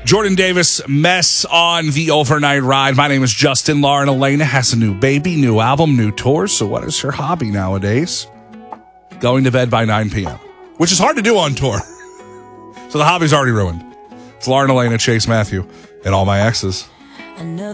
Jordan Davis, Mess on the overnight ride. My name is Justin. Lauren Elena has a new baby, new album, new tour. So what is her hobby nowadays? Going to bed by 9 p.m., which is hard to do on tour. So the hobby's already ruined. It's Lauren Elena, Chase Matthew, and all my exes.